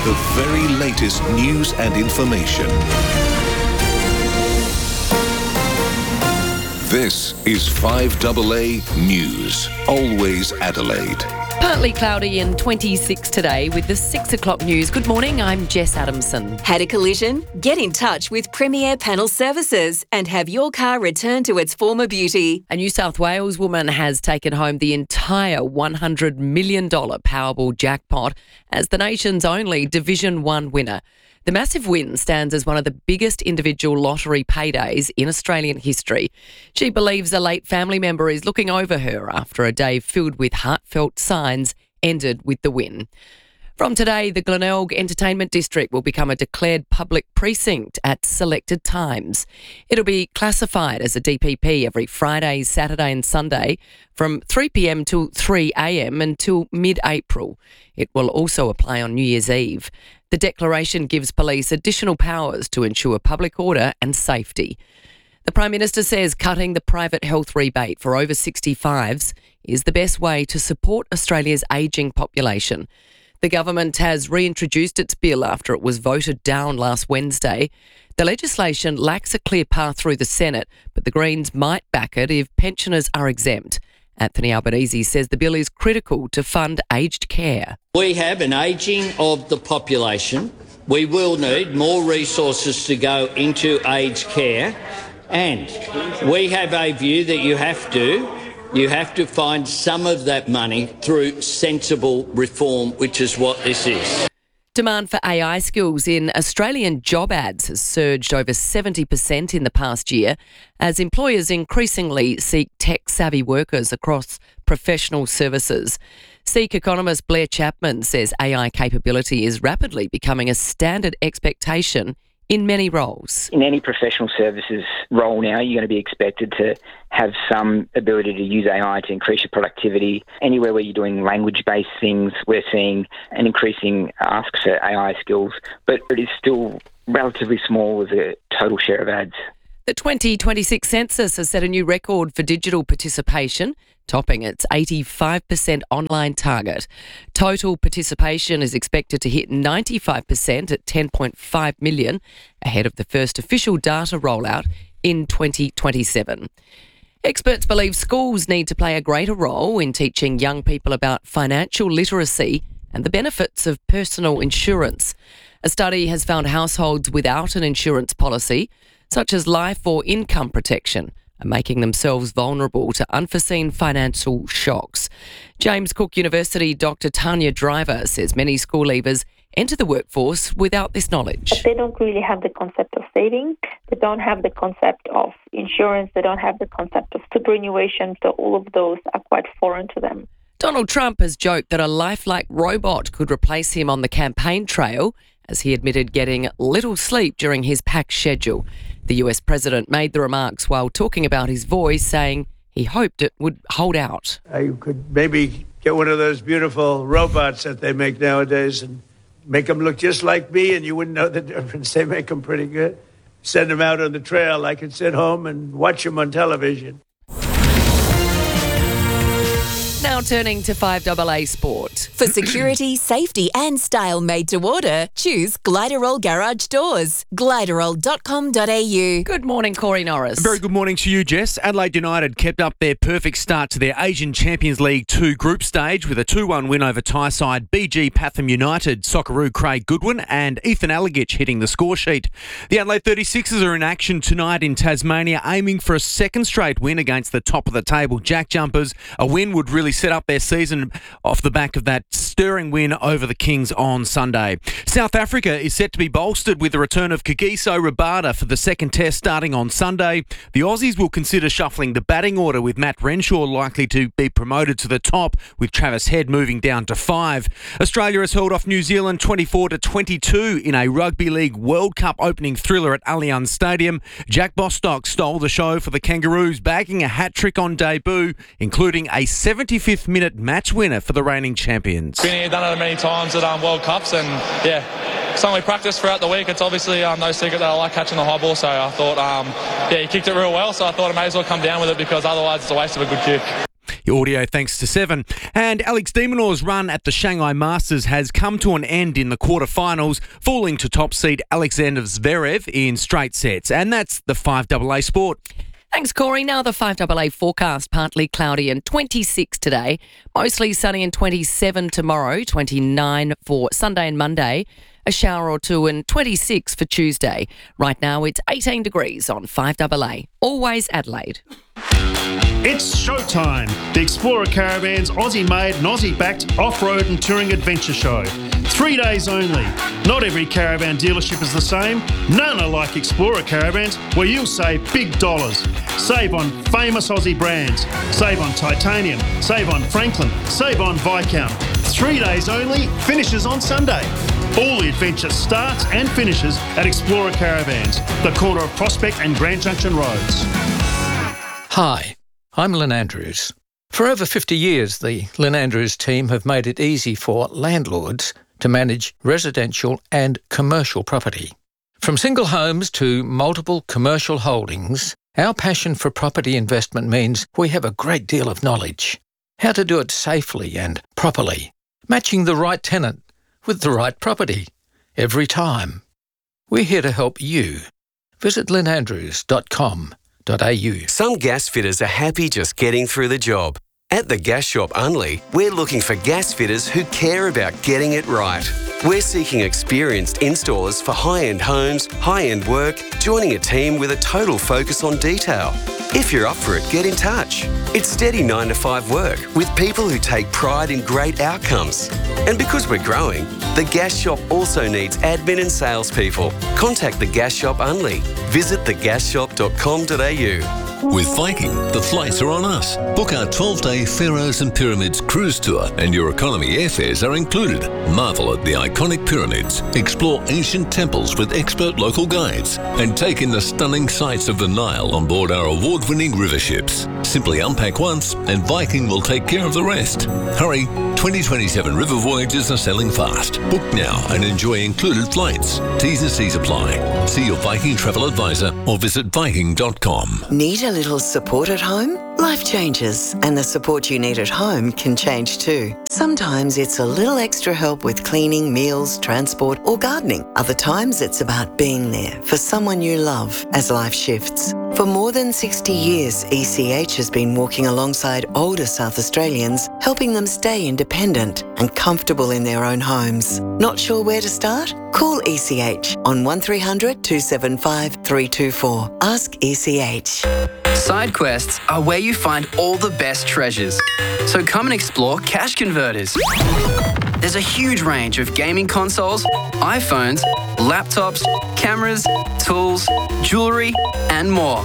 The very latest news and information. This is 5AA News. Always Adelaide. Partly cloudy and 26 today with the 6 o'clock news. Good morning, I'm Jess Adamson. Had a collision? Get in touch with Premier Panel Services and have your car returned to its former beauty. A New South Wales woman has taken home the entire $100 million Powerball jackpot as the nation's only Division 1 winner. The massive win stands as one of the biggest individual lottery paydays in Australian history. She believes a late family member is looking over her after a day filled with heartfelt signs ended with the win. From today, the Glenelg Entertainment District will become a declared public precinct at selected times. It'll be classified as a DPP every Friday, Saturday and Sunday from 3 p.m. till 3 a.m. until mid-April. It will also apply on New Year's Eve. The declaration gives police additional powers to ensure public order and safety. The Prime Minister says cutting the private health rebate for over 65s is the best way to support Australia's ageing population. The government has reintroduced its bill after it was voted down last Wednesday. The legislation lacks a clear path through the Senate, but the Greens might back it if pensioners are exempt. Anthony Albanese says the bill is critical to fund aged care. We have an ageing of the population. We will need more resources to go into aged care, and we have a view that you have to find some of that money through sensible reform, which is what this is. Demand for AI skills in Australian job ads has surged over 70% in the past year as employers increasingly seek tech-savvy workers across professional services. SEEK economist Blair Chapman says AI capability is rapidly becoming a standard expectation in many roles. In any professional services role now, you're going to be expected to have some ability to use AI to increase your productivity. Anywhere where you're doing language-based things, we're seeing an increasing ask for AI skills, but it is still relatively small as a total share of ads. The 2026 census has set a new record for digital participation, topping its 85% online target. Total participation is expected to hit 95% at 10.5 million, ahead of the first official data rollout in 2027. Experts believe schools need to play a greater role in teaching young people about financial literacy and the benefits of personal insurance. A study has found households without an insurance policy, such as life or income protection, are making themselves vulnerable to unforeseen financial shocks. James Cook University Dr. Tanya Driver says many school leavers enter the workforce without this knowledge. They don't really have the concept of saving. They don't have the concept of insurance. They don't have the concept of superannuation. So all of those are quite foreign to them. Donald Trump has joked that a lifelike robot could replace him on the campaign trail, as he admitted getting little sleep during his packed schedule. The US president made the remarks while talking about his voice, saying he hoped it would hold out. You could maybe get one of those beautiful robots that they make nowadays and make them look just like me, and you wouldn't know the difference. They make them pretty good. Send them out on the trail. I could sit home and watch them on television. Now turning to 5AA Sport. For security, safety and style made to order, choose Gliderol Garage Doors. Gliderol.com.au. Good morning, Corey Norris. Very good morning to you, Jess. Adelaide United kept up their perfect start to their Asian Champions League 2 group stage with a 2-1 win over Thai side BG Pathum United. Socceroo Craig Goodwin and Ethan Allegich hitting the score sheet. The Adelaide 36ers are in action tonight in Tasmania, aiming for a second straight win against the top of the table Jack Jumpers. A win would really set up their season off the back of that stirring win over the Kings on Sunday. South Africa is set to be bolstered with the return of Kagiso Rabada for the second test starting on Sunday. The Aussies will consider shuffling the batting order, with Matt Renshaw likely to be promoted to the top, with Travis Head moving down to 5. Australia has held off New Zealand 24-22 in a Rugby League World Cup opening thriller at Allianz Stadium. Jack Bostock stole the show for the Kangaroos, bagging a hat-trick on debut, including a 75th minute match winner for the reigning champions. Been here, done it many times at World Cups, and something we practice throughout the week. It's obviously no secret that I like catching the high ball, so I thought, he kicked it real well, so I thought I may as well come down with it because otherwise it's a waste of a good kick. Your audio thanks to 7. And Alex de Minaur's run at the Shanghai Masters has come to an end in the quarterfinals, falling to top seed Alexander Zverev in straight sets. And that's the 5AA Sport. Thanks, Corey. Now the 5AA forecast, partly cloudy and 26 today. Mostly sunny and 27 tomorrow, 29 for Sunday and Monday. A shower or two and 26 for Tuesday. Right now it's 18 degrees on 5AA. Always Adelaide. It's showtime. The Explorer Caravan's Aussie-made and Aussie-backed off-road and touring adventure show. 3 days only. Not every caravan dealership is the same. None are like Explorer Caravans, where you'll save big dollars. Save on famous Aussie brands. Save on Titanium. Save on Franklin. Save on Viscount. 3 days only. Finishes on Sunday. All the adventure starts and finishes at Explorer Caravans, the corner of Prospect and Grand Junction Roads. Hi, I'm Lynn Andrews. For over 50 years, the Lynn Andrews team have made it easy for landlords to manage residential and commercial property. From single homes to multiple commercial holdings, our passion for property investment means we have a great deal of knowledge. How to do it safely and properly, matching the right tenant with the right property every time. We're here to help you. Visit lynnandrews.com.au. Some gas fitters are happy just getting through the job. At the Gas Shop Unley, we're looking for gas fitters who care about getting it right. We're seeking experienced installers for high-end homes, high-end work, joining a team with a total focus on detail. If you're up for it, get in touch. It's steady 9 to 5 work with people who take pride in great outcomes. And because we're growing, the Gas Shop also needs admin and salespeople. Contact the Gas Shop Unley. Visit thegasshop.com.au. With Viking, the flights are on us. Book our 12-day Pharaohs and Pyramids cruise tour and your economy airfares are included. Marvel at the iconic pyramids, explore ancient temples with expert local guides, and take in the stunning sights of the Nile on board our award-winning river ships. Simply unpack once and Viking will take care of the rest. Hurry, 2027 river voyages are selling fast. Book now and enjoy included flights. T's and C's apply. See your Viking travel advisor or visit Viking.com. Need a little support at home? Life changes, and the support you need at home can change too. Sometimes it's a little extra help with cleaning, meals, transport, or gardening. Other times it's about being there for someone you love as life shifts. For more than 60 years, ECH has been walking alongside older South Australians, helping them stay independent and comfortable in their own homes. Not sure where to start? Call ECH on 1300 275 324. Ask ECH. Side quests are where you find all the best treasures. So come and explore Cash Converters. There's a huge range of gaming consoles, iPhones, laptops, cameras, tools, jewellery, and more.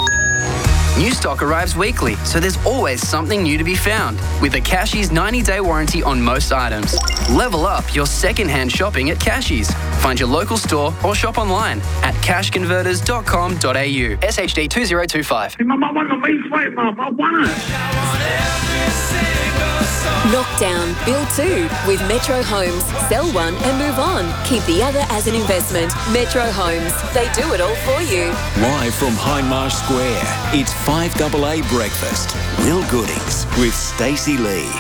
New stock arrives weekly, so there's always something new to be found. With a Cashies 90-day warranty on most items. Level up your second-hand shopping at Cashies. Find your local store or shop online at cashconverters.com.au. SHD 2025. Knockdown, build 2 with Metro Homes. Sell one and move on. Keep the other as an investment. Metro Homes. They do it all for you. Live from Hindmarsh Square, it's 5AA Breakfast. Real goodings with Stacey Lee.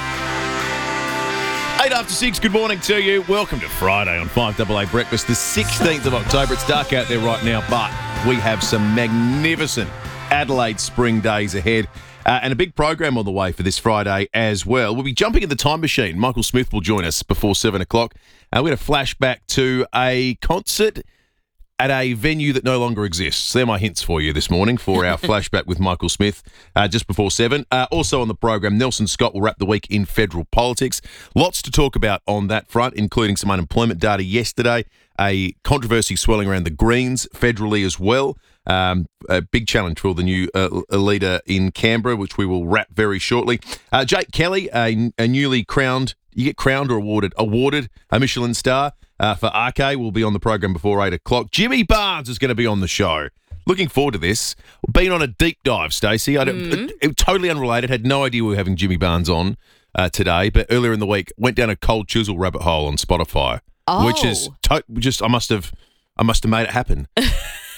8 after 6, good morning to you. Welcome to Friday on 5AA Breakfast, the 16th of October. It's dark out there right now, but we have some magnificent Adelaide spring days ahead. And a big program on the way for this Friday as well. We'll be jumping in the time machine. Michael Smith will join us before 7 o'clock. We're going to flash back to a concert at a venue that no longer exists. They're my hints for you this morning for our flashback with Michael Smith just before 7. Also on the program, Nelson Scott will wrap the week in federal politics. Lots to talk about on that front, including some unemployment data yesterday, a controversy swelling around the Greens federally as well. A big challenge for the new leader in Canberra, which we will wrap very shortly. Jake Kelly, a newly crowned, you get crowned or awarded a Michelin star for Arcade, will be on the program before 8 o'clock. Jimmy Barnes is going to be on the show. Looking forward to this. Been on a deep dive, Stacey. Totally unrelated. Had no idea we were having Jimmy Barnes on today, but earlier in the week went down a cold chisel rabbit hole on Spotify, which is just I must have made it happen.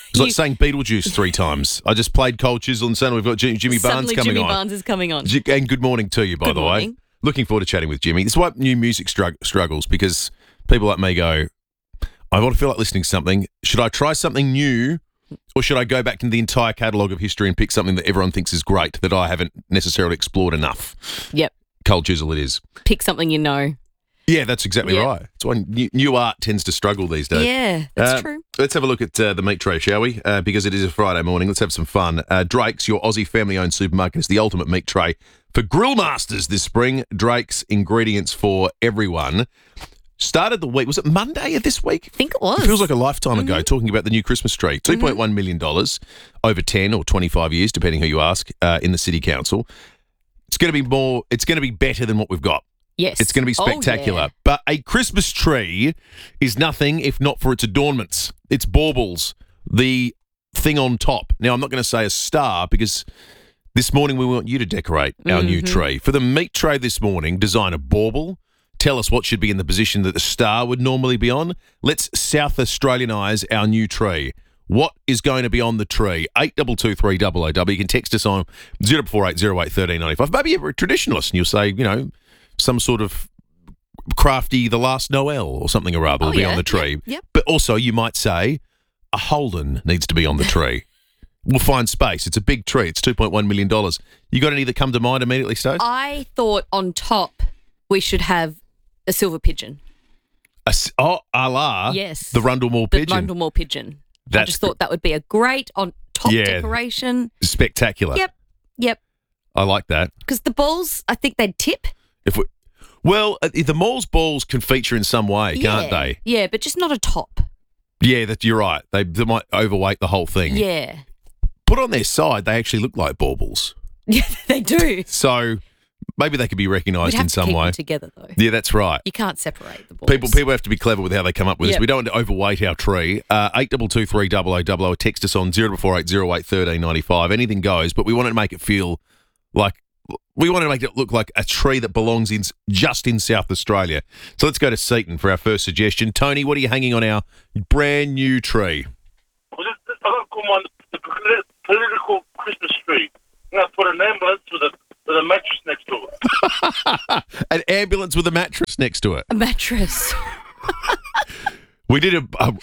It's like saying Beetlejuice 3 times. I just played Cold Chisel and suddenly we've got Jimmy Barnes Suddenly coming Jimmy on. Barnes is coming on. And good morning to you, by Good the morning. way. Looking forward to chatting with Jimmy. This is why new music struggles, because people like me go, I want to feel like listening to something. Should I try something new, or should I go back into the entire catalogue of history and pick something that everyone thinks is great that I haven't necessarily explored enough? Yep. Cold Chisel it is. Pick something you know. Yeah, that's exactly right. It's why new art tends to struggle these days. Yeah, that's true. Let's have a look at the meat tray, shall we? Because it is a Friday morning. Let's have some fun. Drake's, your Aussie family-owned supermarket, is the ultimate meat tray for grill masters this spring. Drake's, ingredients for everyone. Started the week, was it Monday of this week? I think it was. It feels like a lifetime ago, talking about the new Christmas tree. $2.1 million over 10 or 25 years, depending who you ask, in the City Council. It's going to be better than what we've got. Yes. It's going to be spectacular. Oh, yeah. But a Christmas tree is nothing if not for its adornments. It's baubles, the thing on top. Now, I'm not going to say a star because this morning we want you to decorate our new tree. For the meat tray this morning, design a bauble. Tell us what should be in the position that the star would normally be on. Let's South Australianise our new tree. What is going to be on the tree? 8223 You can text us on 0448 08 1395. Maybe you're a traditionalist and you'll say, some sort of crafty The Last Noel or something or other will be on the tree. Yep. But also you might say a Holden needs to be on the tree. We'll find space. It's a big tree. It's $2.1 million. You got any that come to mind immediately, Stove? I thought on top we should have a silver pigeon. Yes. The Rundle Mall The pigeon. Rundle Mall pigeon. I just thought that would be a great on top decoration. Spectacular. Yep. I like that. Because the balls, I think they'd tip. The mall's balls can feature in some way, can't they? Yeah, but just not a top. Yeah, you're right. They might overweight the whole thing. Yeah. Put on their side, they actually look like baubles. Yeah, they do. So maybe they could be recognised in some keep way. Them together though. Yeah, that's right. You can't separate the balls. People have to be clever with how they come up with this. Yep. We don't want to overweight our tree. 8223 text us on 0448 08 1395. Anything goes, but we want to make it feel like we want to make it look like a tree that belongs just in South Australia. So let's go to Seaton for our first suggestion. Tony, what are you hanging on our brand new tree? I got the political Christmas tree. I'm going to put an ambulance with a mattress next to it. An ambulance with a mattress next to it. A mattress. We did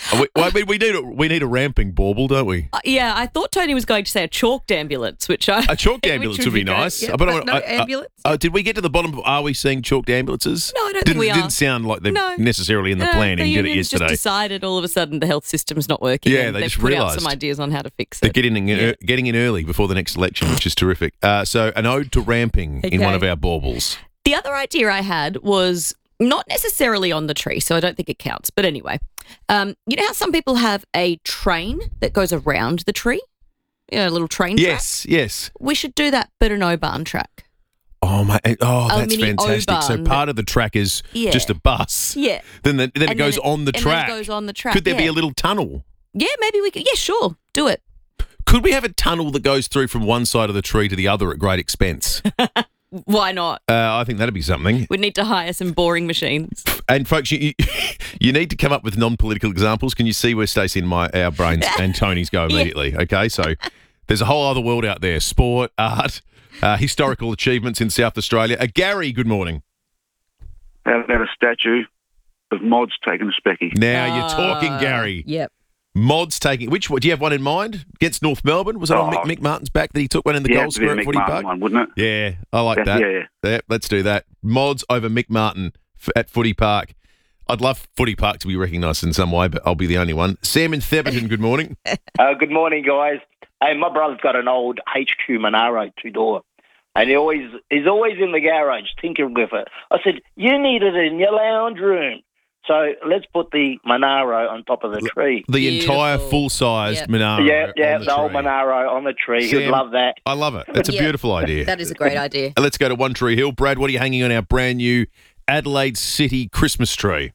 we need a ramping bauble, don't we? Yeah, I thought Tony was going to say a chalked ambulance, a chalked ambulance would be nice. Yeah, but no ambulance. Did we get to the bottom of are we seeing chalked ambulances? No, I don't think we are. Didn't sound like they're necessarily in the planning. The Did it unions yesterday? just decided all of a sudden the health system's not working. Yeah, and they they've just put out realised some ideas on how to fix They're it. getting in early before the next election, which is terrific. So an ode to ramping in one of our baubles. The other idea I had was not necessarily on the tree, so I don't think it counts. But anyway, you know how some people have a train that goes around the tree? A little train track? Yes. We should do that, but an O-Bahn track. Oh, my! Oh, A that's mini fantastic. So O-Bahn part of the track is just a bus. Yeah. Then it goes on the track. Then it goes on the track. Could there be a little tunnel? Yeah, maybe we could. Yeah, sure. Do it. Could we have a tunnel that goes through from one side of the tree to the other at great expense? Why not? I think that'd be something. We'd need to hire some boring machines. And folks, you need to come up with non-political examples. Can you see where Stacey and our brains and Tony's go immediately? Yeah. Okay, so there's a whole other world out there: sport, art, historical achievements in South Australia. Gary, good morning. How about a statue of Mods taking a specky? Now you're talking, Gary. Yep. Mods taking. Do you have one in mind? Against North Melbourne? Was it on Mick Martin's back that he took one in the goal square at Footy Park? One, wouldn't it? Yeah, I like that. Yeah, let's do that. Mods over Mick Martin at Footy Park. I'd love Footy Park to be recognised in some way, but I'll be the only one. Sam in Theberton, good morning. Good morning, guys. Hey, my brother's got an old HQ Monaro 2-door, and he's always in the garage tinkering with it. I said, you need it in your lounge room. So let's put the Monaro on top of the tree. The entire full-sized Monaro. Yeah, the old Monaro on the tree. Sam, You'd love that. I love it. That's a beautiful idea. That is a great idea. Let's go to One Tree Hill. Brad, what are you hanging on our brand new Adelaide City Christmas tree?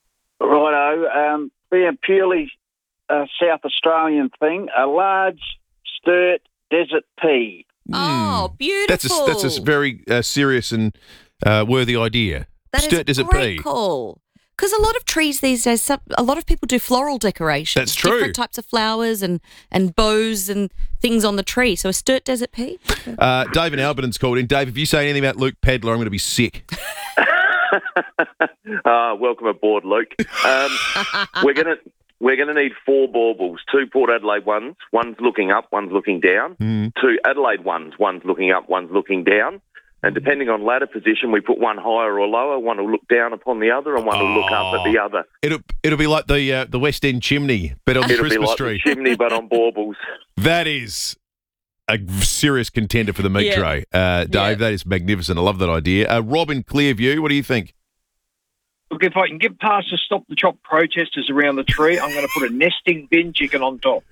Righto. Being purely South Australian thing, a large sturt desert pea. Oh, beautiful. That's a very serious and worthy idea. That Sturt is desert a great pea. call. Because a lot of trees these days, a lot of people do floral decoration. That's true. Different types of flowers and bows and things on the tree. So a Sturt Desert pea. Dave in Alburn's called in. Dave, if you say anything about Luke Pedler, I'm going to be sick. Welcome aboard, Luke. We're gonna need 4 baubles, 2 Port Adelaide ones. One's looking up, one's looking down. 2 Adelaide ones, one's looking up, one's looking down. And depending on ladder position, we put one higher or lower. One will look down upon the other, and one will look up at the other. It'll be like the West End chimney, but on the Christmas It'll be like tree. the chimney, but on baubles. That is a serious contender for the meat tray. Dave, that is magnificent. I love that idea. Rob in Clearview, what do you think? Look, if I can get past the Stop the Chop protesters around the tree, I'm going to put a nesting bin chicken on top.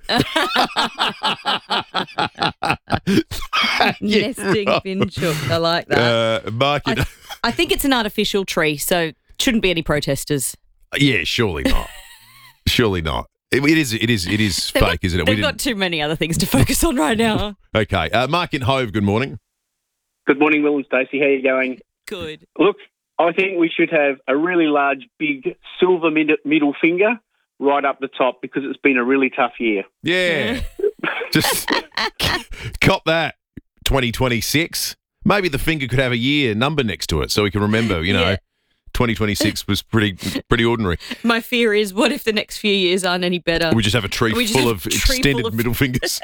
Nesting bin chook. I like that. Mark, I think it's an artificial tree, so shouldn't be any protesters. Yeah, surely not. Surely not. It is fake, isn't it? They've got too many other things to focus on right now. Okay. Mark in Hove, good morning. Good morning, Will and Stacey. How are you going? Good. Look, I think we should have a really large, big silver middle finger right up the top because it's been a really tough year. Yeah. Just cop that. 2026. Maybe the finger could have a year number next to it so we can remember, 2026 was pretty ordinary. My fear is, what if the next few years aren't any better? We just have a tree full of extended middle fingers.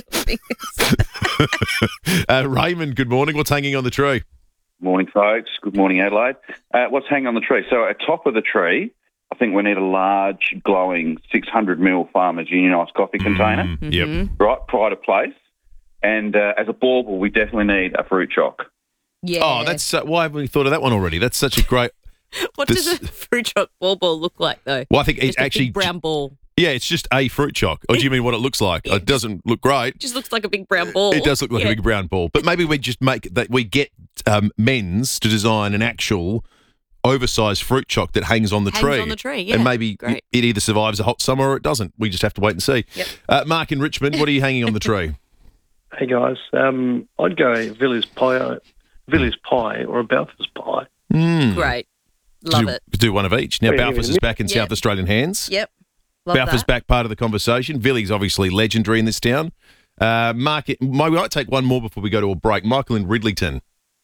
Raymond, good morning. What's hanging on the tree? Morning, folks. Good morning, Adelaide. What's hanging on the tree? So at top of the tree, I think we need a large, glowing 600ml Farmers Unionised coffee container. Yep. Right, pride of place. And as a bauble, we definitely need a fruit choc. Yeah. Oh, that's why haven't we thought of that one already? That's such a great... What does a fruit choc bauble look like, though? Well, I think it's Just a actually... big brown ball. Yeah, it's just a fruit choc. Or do you mean what it looks like? It doesn't look great. It just looks like a big brown ball. It does look like a big brown ball. But maybe we just make that we get men's to design an actual oversized fruit choc that hangs on the tree. Hangs on the tree, yeah. And maybe Great. it either survives a hot summer or it doesn't. We just have to wait and see. Yep. Mark in Richmond, what are you hanging on the tree? Hey guys, I'd go Villiers pie or a Balfour's pie. Great. Love it. Do one of each. Now, Yeah, Balfour's is back in South Australian hands. Yep. Love Balfour's that. back part of the conversation. Villiers obviously legendary in this town. Mark, we might take one more before we go to a break. Michael in Ridleyton.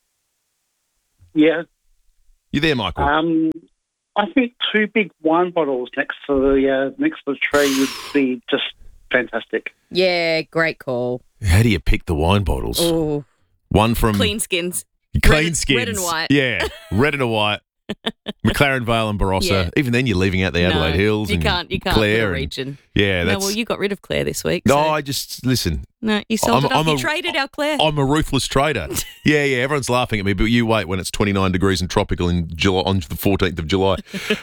Yeah. You there, Michael? I think 2 big wine bottles next to the tree would be just fantastic. Yeah, great call. How do you pick the wine bottles? Oh, One from clean skins. Clean skins. Red and white. Yeah, red and a white. McLaren Vale and Barossa. Yeah. Even then, you're leaving out the Adelaide Hills. You and can't Clare put a and- region. Yeah, No, that's. well, you got rid of Claire this week. No, so- I just listen. No, you sold it off. I'm You traded our Claire. I'm a ruthless trader. Yeah, everyone's laughing at me, but you wait when it's 29 degrees and tropical in July, on the 14th of July.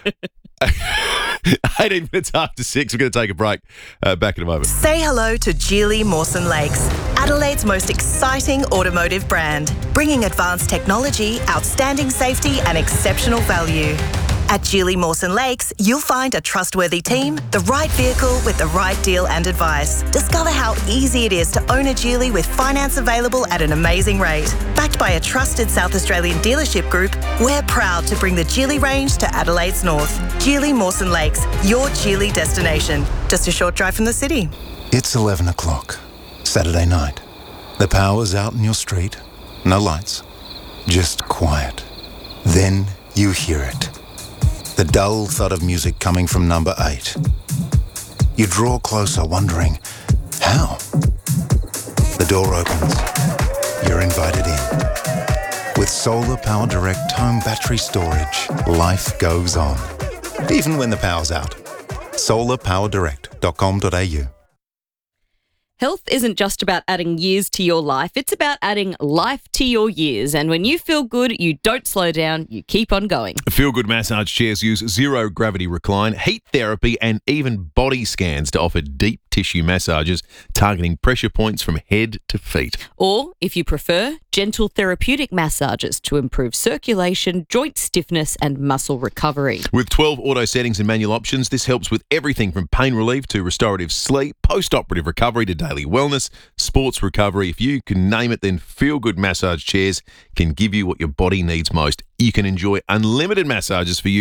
18 minutes after 6. We're going to take a break. Back in a moment. Say hello to Geely Mawson Lakes, Adelaide's most exciting automotive brand, bringing advanced technology, outstanding safety and exceptional value. At Geely Mawson Lakes, you'll find a trustworthy team, the right vehicle with the right deal and advice. Discover how easy it is to own a Geely with finance available at an amazing rate. Backed by a trusted South Australian dealership group, we're proud to bring the Geely range to Adelaide's north. Geely Mawson Lakes, your Geely destination. Just a short drive from the city. It's 11 o'clock, Saturday night. The power's out in your street. No lights, just quiet. Then you hear it. The dull thud of music coming from number 8. You draw closer, wondering, how? The door opens. You're invited in. With Solar Power Direct home battery storage, life goes on. Even when the power's out. solarpowerdirect.com.au. Health isn't just about adding years to your life, it's about adding life to your years. And when you feel good, you don't slow down, you keep on going. Feel Good massage chairs use zero gravity recline, heat therapy, and even body scans to offer deep tissue massages targeting pressure points from head to feet. Or, if you prefer, gentle therapeutic massages to improve circulation, joint stiffness, and muscle recovery. With 12 auto settings and manual options, this helps with everything from pain relief to restorative sleep, post-operative recovery to daily wellness, sports recovery. If you can name it, then Feel Good massage chairs can give you what your body needs most. You can enjoy unlimited massages for you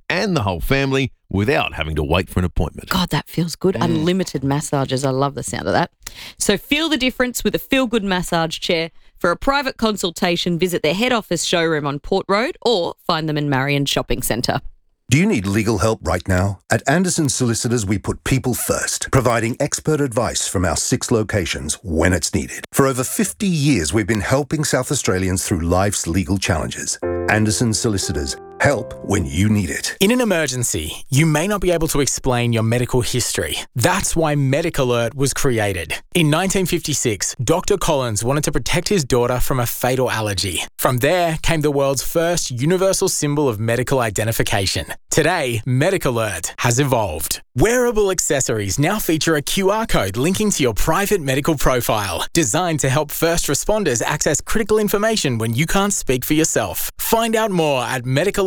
and the whole family without having to wait for an appointment. God, that feels good. Unlimited massages. I love the sound of that. So feel the difference with a feel-good massage chair. For a private consultation, visit their head office showroom on Port Road or find them in Marion Shopping Centre. Do you need legal help right now? At Anderson Solicitors, we put people first, providing expert advice from our 6 locations when it's needed. For over 50 years, we've been helping South Australians through life's legal challenges. Anderson Solicitors, help when you need it. In an emergency, you may not be able to explain your medical history. That's why MedicAlert was created. In 1956, Dr. Collins wanted to protect his daughter from a fatal allergy. From there came the world's first universal symbol of medical identification. Today, MedicAlert has evolved. Wearable accessories now feature a QR code linking to your private medical profile, designed to help first responders access critical information when you can't speak for yourself. Find out more at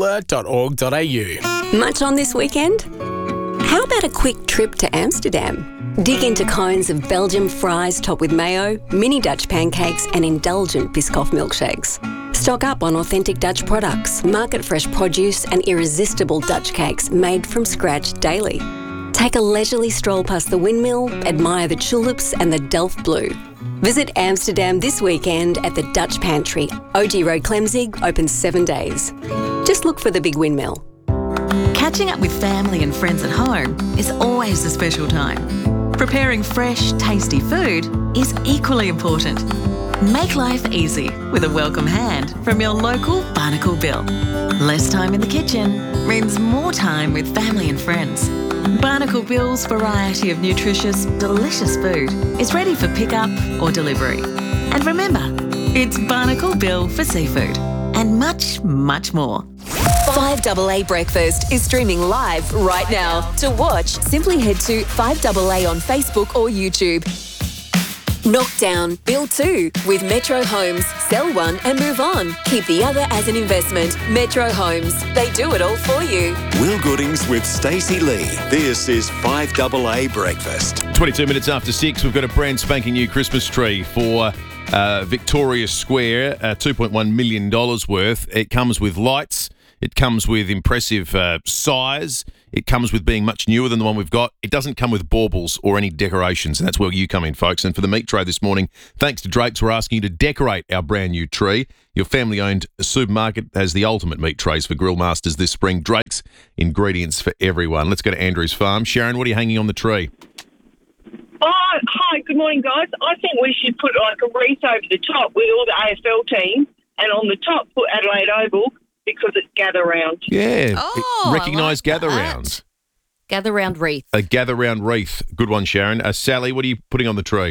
medicalert.org.au. Much on this weekend? How about a quick trip to Amsterdam? Dig into cones of Belgian fries topped with mayo, mini Dutch pancakes and indulgent Biscoff milkshakes. Stock up on authentic Dutch products, market-fresh produce and irresistible Dutch cakes made from scratch daily. Take a leisurely stroll past the windmill, admire the tulips and the Delft Blue. Visit Amsterdam this weekend at the Dutch Pantry. OG Road Clemzig, open 7 days. Just look for the big windmill. Catching up with family and friends at home is always a special time. Preparing fresh, tasty food is equally important. Make life easy with a welcome hand from your local Barnacle Bill. Less time in the kitchen means more time with family and friends. Barnacle Bill's variety of nutritious, delicious food is ready for pickup or delivery. And remember, it's Barnacle Bill for seafood and much, much more. 5AA Breakfast is streaming live right now. To watch, simply head to 5AA on Facebook or YouTube. Knock down, build 2 with Metro Homes. Sell one and move on. Keep the other as an investment. Metro Homes. They do it all for you. Will Goodings with Stacey Lee. This is 5AA Breakfast. 22 minutes after 6, we've got a brand spanking new Christmas tree for Victoria Square, $2.1 million worth. It comes with lights. It comes with impressive size. It comes with being much newer than the one we've got. It doesn't come with baubles or any decorations, and that's where you come in, folks. And for the meat tray this morning, thanks to Drake's, we're asking you to decorate our brand new tree. Your family-owned supermarket has the ultimate meat trays for grill masters this spring. Drake's, ingredients for everyone. Let's go to Andrew's farm. Sharon, what are you hanging on the tree? Oh, hi, good morning, guys. I think we should put like a wreath over the top with all the AFL teams, and on the top put Adelaide Oval, because it's gather round. Yeah. Oh, recognise like gather that. rounds. Gather round wreath. A gather round wreath. Good one, Sharon. Sally, what are you putting on the tree?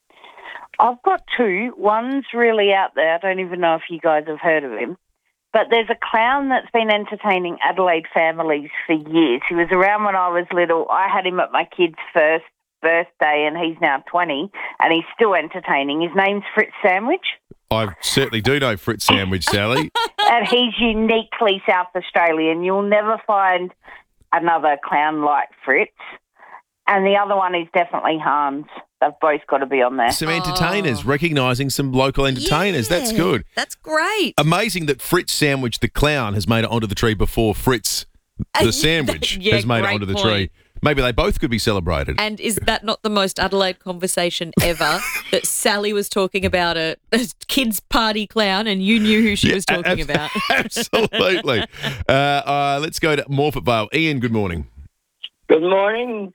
I've got 2. One's really out there. I don't even know if you guys have heard of him. But there's a clown that's been entertaining Adelaide families for years. He was around when I was little. I had him at my kid's first birthday and he's now 20 and he's still entertaining. His name's Fritz Sandwich. I certainly do know Fritz Sandwich, Sally. And he's uniquely South Australian. You'll never find another clown like Fritz. And the other one is definitely Hans. They've both got to be on there. Some entertainers, recognising some local entertainers. Yeah, that's good. That's great. Amazing that Fritz Sandwich, the clown, has made it onto the tree before Fritz, the sandwich, Yeah, has made it great onto the point. tree. Maybe they both could be celebrated. And is that not the most Adelaide conversation ever? That Sally was talking about a kids' party clown and you knew who she was talking about? Absolutely. Let's go to Morphett Vale. Ian, good morning. Good morning.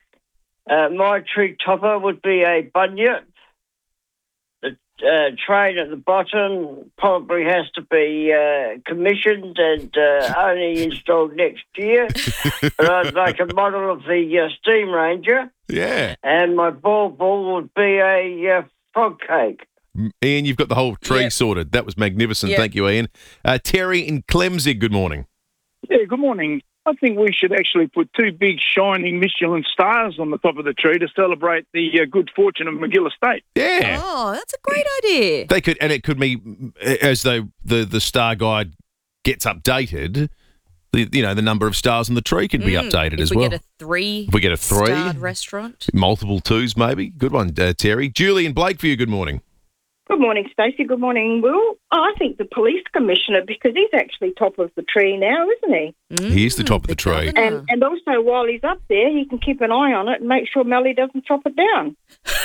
My tree topper would be a bunyip. The train at the bottom probably has to be commissioned and only installed next year. But I'd like a model of the Steam Ranger. Yeah. And my ball would be a frog cake. Ian, you've got the whole tree sorted. That was magnificent. Yeah. Thank you, Ian. Terry in Clemzig, good morning. Yeah, good morning. I think we should actually put 2 big shining Michelin stars on the top of the tree to celebrate the good fortune of McGill Estate. Yeah. Oh, that's a great idea. They could, and it could be as though the star guide gets updated. The number of stars on the tree can be updated as well. If we get a 3 starred restaurant. multiple 2s maybe. Good one, Terry. Julie and Blake for you. Good morning. Good morning, Stacey. Good morning, Will. I think the police commissioner, because he's actually top of the tree now, isn't he? He is the top of the tree. And also, while he's up there, he can keep an eye on it and make sure Melly doesn't chop it down.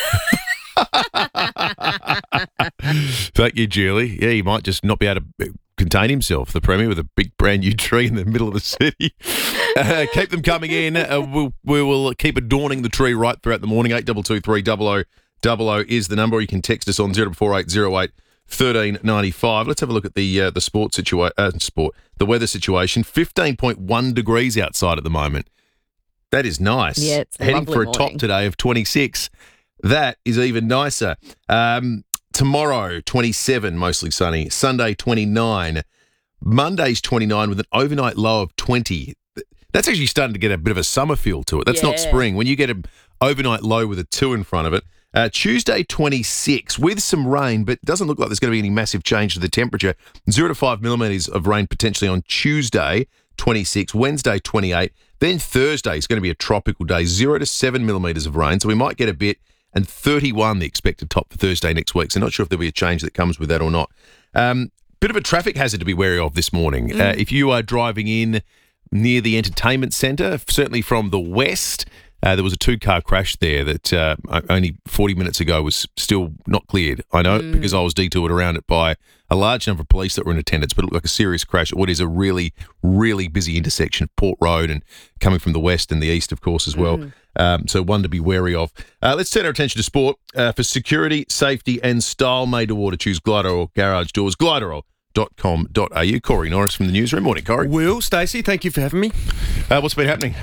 Thank you, Julie. Yeah, he might just not be able to contain himself, the Premier, with a big brand new tree in the middle of the city. Keep them coming in. We will keep adorning the tree right throughout the morning. 8223 0000 is the number. You can text us on 048008 1395. Let's have a look at the the weather situation. 15.1 degrees outside at the moment. That is nice. Yeah, it's a Heading lovely for a morning. top today of 26. That is even nicer. Tomorrow, 27, mostly sunny. Sunday, 29. Monday's 29 with an overnight low of 20. That's actually starting to get a bit of a summer feel to it. That's not Yeah. spring. When you get an overnight low with a 2 in front of it. Tuesday, 26 with some rain, but it doesn't look like there's going to be any massive change to the temperature. 0 to 5 millimetres of rain potentially on Tuesday, 26. Wednesday, 28. Then Thursday is going to be a tropical day. 0 to 7 millimetres of rain. So we might get a bit. And 31 the expected top for Thursday next week. So not sure if there'll be a change that comes with that or not. Bit of a traffic hazard to be wary of this morning. If you are driving in near the entertainment centre, certainly from the west, there was a 2-car crash there that only 40 minutes ago was still not cleared. I know it because I was detoured around it by a large number of police that were in attendance, but it looked like a serious crash at what is a really, really busy intersection of Port Road and coming from the west and the east, of course, as well. So one to be wary of. Let's turn our attention to sport. For security, safety and style made to order, choose Gliderol Garage Doors, gliderol.com.au. Corey Norris from the newsroom. Morning, Corey. Will, Stacey, thank you for having me. What's been happening?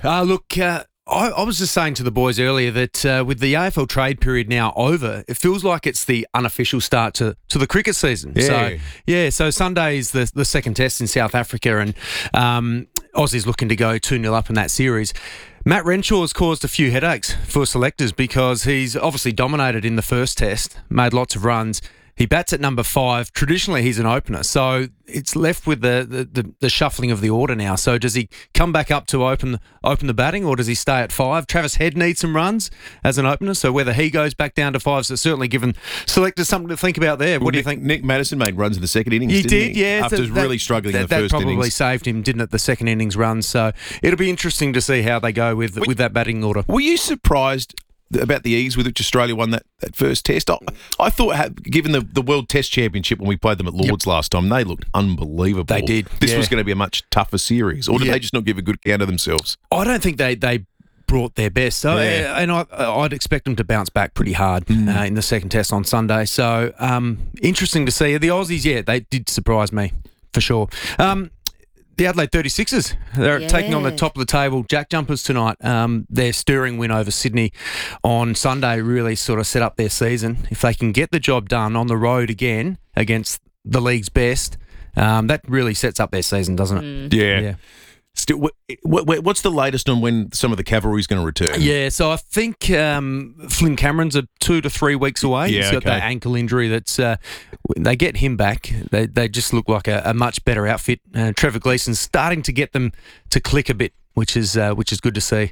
I was just saying to the boys earlier that with the AFL trade period now over, it feels like it's the unofficial start to the cricket season. Yeah. So Sunday is the second test in South Africa, and Aussie's looking to go 2-0 up in that series. Matt Renshaw's caused a few headaches for selectors because he's obviously dominated in the first test, made lots of runs. He bats at number 5. Traditionally, he's an opener, so it's left with the shuffling of the order now. So does he come back up to open the batting, or does he stay at 5? Travis Head needs some runs as an opener, so whether he goes back down to 5 is certainly given selectors something to think about there. What do you think? Nick Madison made runs in the second innings, He didn't did, yeah. After really struggling in the first innings. That probably saved him, didn't it, the second innings run. So it'll be interesting to see how they go with that batting order. Were you surprised about the ease with which Australia won that first test? I thought, given the World Test Championship when we played them at Lord's last time, they looked unbelievable. They did. This was going to be a much tougher series. Or did they just not give a good account of themselves? I don't think they brought their best. So, and I'd expect them to bounce back pretty hard in the second test on Sunday. So interesting to see. The Aussies, they did surprise me for sure. The Adelaide 36ers, they're taking on the top of the table Jack Jumpers tonight. Their stirring win over Sydney on Sunday really sort of set up their season. If they can get the job done on the road again against the league's best, that really sets up their season, doesn't it? Yeah. Still, what's the latest on when some of the cavalry's going to return? Yeah, so I think Flynn Cameron's 2 to 3 weeks away. He's got that ankle injury. That's they get him back. They just look like a much better outfit. Trevor Gleeson's starting to get them to click a bit, which is good to see.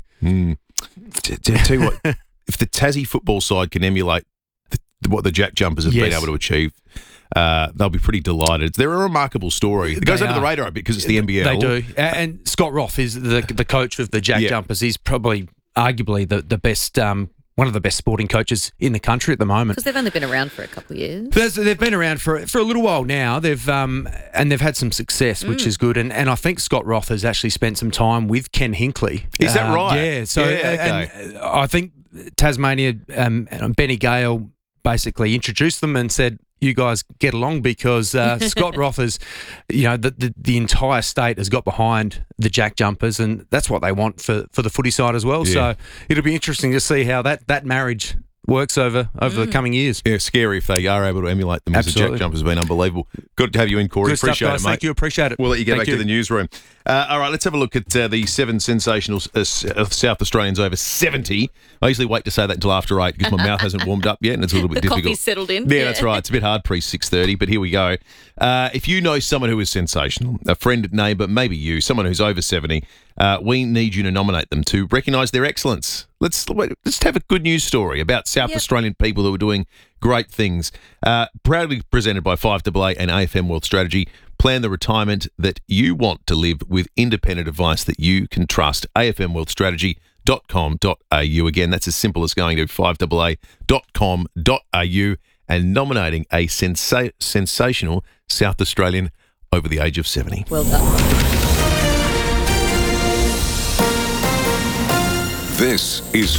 Tell you what, if the Tassie football side can emulate what the Jack Jumpers have been able to achieve, they'll be pretty delighted. They're a remarkable story. It goes under the radar a bit because it's the NBL. They do. And Scott Roth is the coach of the Jack Jumpers. He's probably arguably the best, one of the best sporting coaches in the country at the moment. Because they've only been around for a couple of years. They've been around for a little while now. They've had some success, which is good. And I think Scott Roth has actually spent some time with Ken Hinkley. Is that right? Yeah. So and I think Tasmania and Benny Gale basically introduced them and said, you guys get along, because Scott Roth is, the entire state has got behind the Jack Jumpers, and that's what they want for the footy side as well. Yeah. So it'll be interesting to see how that marriage works over the coming years. Yeah, scary if they are able to emulate them. Absolutely. As the Jack Jumpers have been unbelievable. Good to have you in, Corey. Good appreciate stuff, guys. it, mate. Thank you. Appreciate it. We'll let you get back to the newsroom. All right, let's have a look at the 7 sensational South Australians over 70. I usually wait to say that until after 8 because my mouth hasn't warmed up yet and it's a little bit difficult. Coffee's settled in. Yeah, that's right. It's a bit hard pre-6:30, but here we go. If you know someone who is sensational, a friend, neighbour, maybe you, someone who's over 70, we need you to nominate them to recognise their excellence. Let's have a good news story about South Australian people who are doing great things. Proudly presented by 5AA and AFM Wealth Strategy. Plan the retirement that you want to live with independent advice that you can trust. afmwealthstrategy.com.au. Again, that's as simple as going to 5AA.com.au and nominating a sensational South Australian over the age of 70. Well done. This is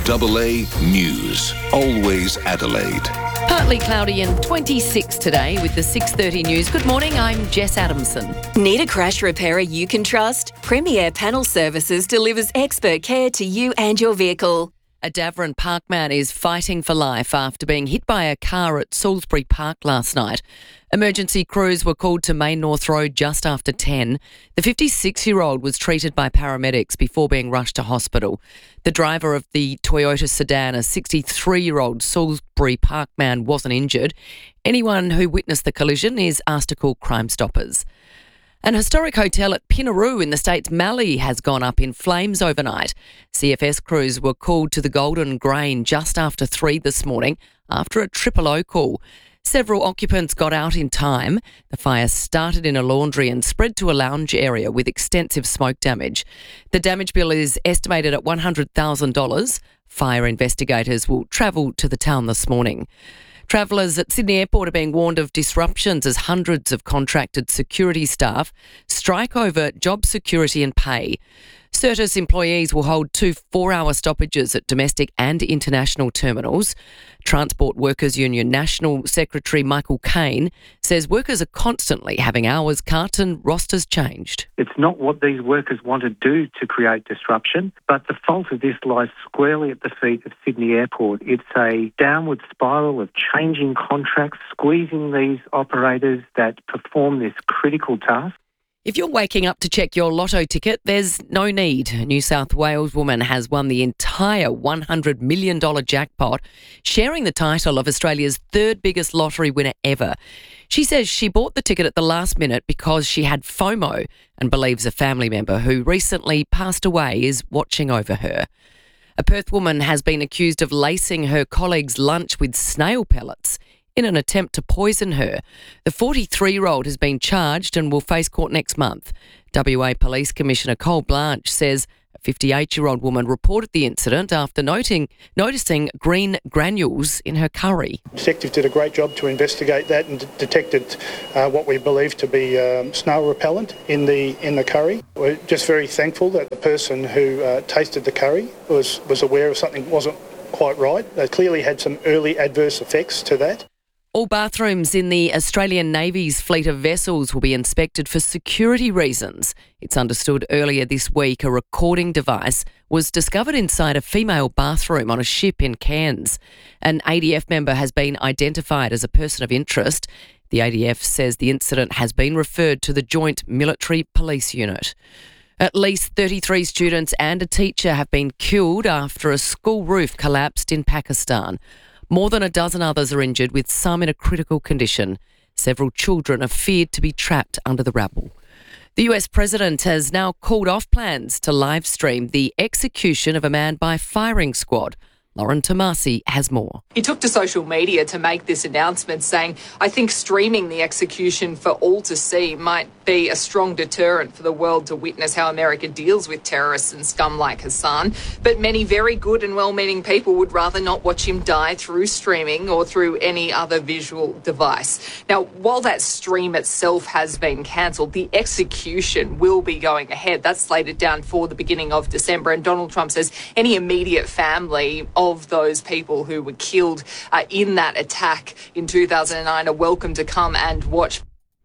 5AA News. Always Adelaide. Partly cloudy and 26 today with the 6:30 news. Good morning, I'm Jess Adamson. Need a crash repairer you can trust? Premier Panel Services delivers expert care to you and your vehicle. A Davern Park man is fighting for life after being hit by a car at Salisbury Park last night. Emergency crews were called to Main North Road just after 10. The 56-year-old was treated by paramedics before being rushed to hospital. The driver of the Toyota sedan, a 63-year-old Salisbury Park man, wasn't injured. Anyone who witnessed the collision is asked to call Crime Stoppers. An historic hotel at Pinnaroo in the state's Mallee has gone up in flames overnight. CFS crews were called to the Golden Grain just after 3 this morning after a 000 call. Several occupants got out in time. The fire started in a laundry and spread to a lounge area with extensive smoke damage. The damage bill is estimated at $100,000. Fire investigators will travel to the town this morning. Travellers at Sydney Airport are being warned of disruptions as hundreds of contracted security staff strike over job security and pay. Certis employees will hold 2 4-hour stoppages at domestic and international terminals. Transport Workers Union National Secretary Michael Kane says workers are constantly having hours cut and rosters changed. It's not what these workers want to do to create disruption, but the fault of this lies squarely at the feet of Sydney Airport. It's a downward spiral of changing contracts, squeezing these operators that perform this critical task. If you're waking up to check your lotto ticket, there's no need. A New South Wales woman has won the entire $100 million jackpot, sharing the title of Australia's third biggest lottery winner ever. She says she bought the ticket at the last minute because she had FOMO and believes a family member who recently passed away is watching over her. A Perth woman has been accused of lacing her colleague's lunch with snail pellets in an attempt to poison her. The 43-year-old has been charged and will face court next month. WA Police Commissioner Cole Blanche says a 58-year-old woman reported the incident after noticing green granules in her curry. Detective did a great job to investigate that and detected what we believe to be snail repellent in the curry. We're just very thankful that the person who tasted the curry was aware of something wasn't quite right. They clearly had some early adverse effects to that. All bathrooms in the Australian Navy's fleet of vessels will be inspected for security reasons. It's understood earlier this week a recording device was discovered inside a female bathroom on a ship in Cairns. An ADF member has been identified as a person of interest. The ADF says the incident has been referred to the Joint Military Police Unit. At least 33 students and a teacher have been killed after a school roof collapsed in Pakistan. More than a dozen others are injured, with some in a critical condition. Several children are feared to be trapped under the rubble. The US president has now called off plans to live stream the execution of a man by firing squad. Lauren Tomasi has more. He took to social media to make this announcement, saying, "I think streaming the execution for all to see might be a strong deterrent for the world to witness how America deals with terrorists and scum like Hassan. But many very good and well-meaning people would rather not watch him die through streaming or through any other visual device." Now, while that stream itself has been cancelled, the execution will be going ahead. That's slated down for the beginning of December. And Donald Trump says any immediate family of those people who were killed in that attack in 2009 are welcome to come and watch.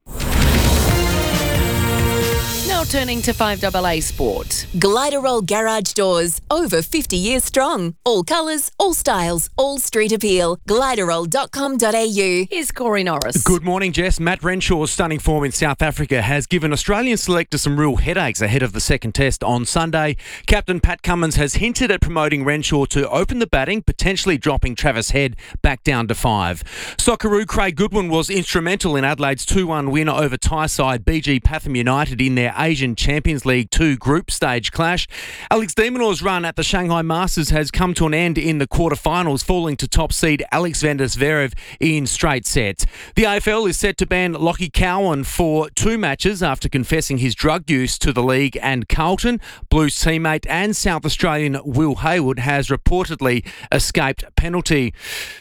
Now turning to 5AA Sport. Gliderol Garage Doors, over 50 years strong. All colours, all styles, all street appeal. Gliderol.com.au. Here's Corey Norris. Good morning, Jess. Matt Renshaw's stunning form in South Africa has given Australian selectors some real headaches ahead of the second test on Sunday. Captain Pat Cummins has hinted at promoting Renshaw to open the batting, potentially dropping Travis Head back down to 5. Socceroo Craig Goodwin was instrumental in Adelaide's 2-1 win over Tyneside BG Pathum United in their Asian Champions League 2 group stage clash. Alex de Minaur's run at the Shanghai Masters has come to an end in the quarterfinals, falling to top seed Alex van der Zverev in straight sets. The AFL is set to ban Lockie Cowan for 2 matches after confessing his drug use to the league and Carlton. Blues teammate and South Australian Will Hayward has reportedly escaped penalty.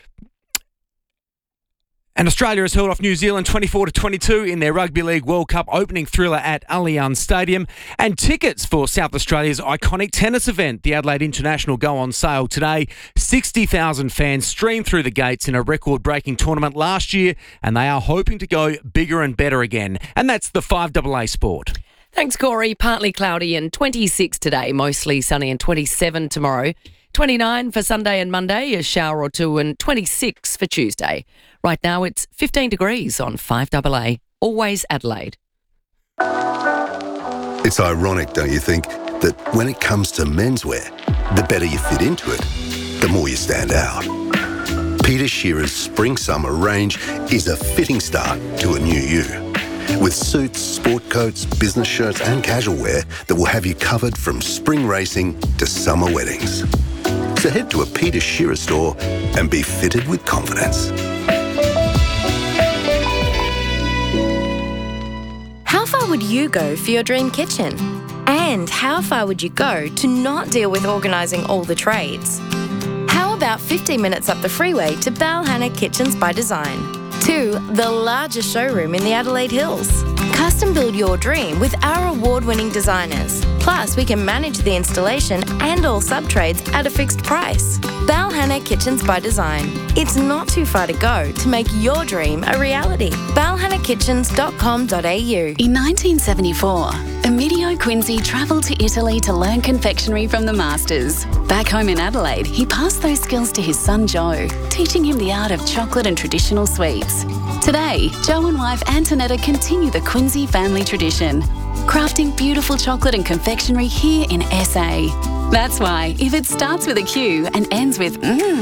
And Australia has held off New Zealand 24-22 in their Rugby League World Cup opening thriller at Allianz Stadium. And tickets for South Australia's iconic tennis event, the Adelaide International, go on sale today. 60,000 fans streamed through the gates in a record-breaking tournament last year, and they are hoping to go bigger and better again. And that's the 5AA Sport. Thanks, Corey. Partly cloudy and 26 today, mostly sunny and 27 tomorrow. 29 for Sunday and Monday, a shower or two, and 26 for Tuesday. Right now it's 15 degrees on 5AA, always Adelaide. It's ironic, don't you think, that when it comes to menswear, the better you fit into it, the more you stand out. Peter Shearer's Spring-Summer range is a fitting start to a new you. With suits, sport coats, business shirts and casual wear that will have you covered from spring racing to summer weddings. So head to a Peter Shearer store and be fitted with confidence. How far would you go for your dream kitchen? And how far would you go to not deal with organising all the trades? How about 15 minutes up the freeway to Balhanna Kitchens by Design? To the largest showroom in the Adelaide Hills. Custom build your dream with our award-winning designers. Plus, we can manage the installation and all sub-trades at a fixed price. Balhanna Kitchens by Design. It's not too far to go to make your dream a reality. balhannakitchens.com.au. In 1974, Emilio Quincy travelled to Italy to learn confectionery from the masters. Back home in Adelaide, he passed those skills to his son Joe, teaching him the art of chocolate and traditional sweets. Today, Joe and wife Antonetta continue the Quincy family tradition, crafting beautiful chocolate and confectionery here in SA. That's why, if it starts with a Q and ends with